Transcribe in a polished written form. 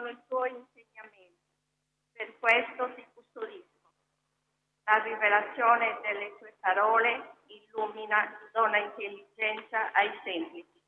sono i suoi insegnamenti. Per questo ti custodisco. La rivelazione delle sue parole illumina, dona intelligenza ai semplici.